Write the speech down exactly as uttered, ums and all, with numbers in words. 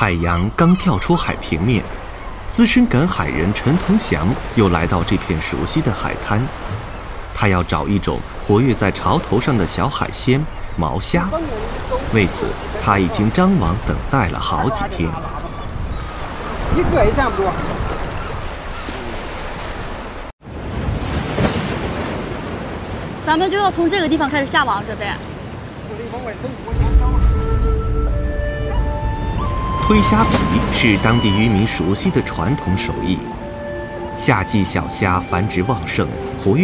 太阳刚跳出海平面，资深赶海人陈同祥又来到这片熟悉的海滩。他要找一种活跃在潮头上的小海鲜毛虾，为此他已经张网等待了好几天。 一个也占不住。 咱们就要从这个地方开始下网，这边。 推虾皮是当地渔民熟悉的传统手艺。夏季小虾繁殖旺盛，